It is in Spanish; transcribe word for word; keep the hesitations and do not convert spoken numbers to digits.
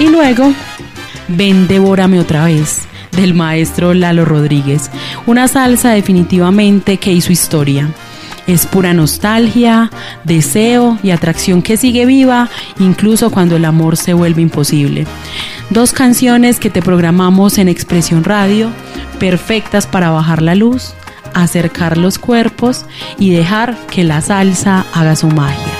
Y luego, Ven, devórame otra vez, del maestro Lalo Rodríguez, una salsa definitivamente que hizo historia. Es pura nostalgia, deseo y atracción que sigue viva, incluso cuando el amor se vuelve imposible. Dos canciones que te programamos en Expresión Radio, perfectas para bajar la luz, acercar los cuerpos y dejar que la salsa haga su magia.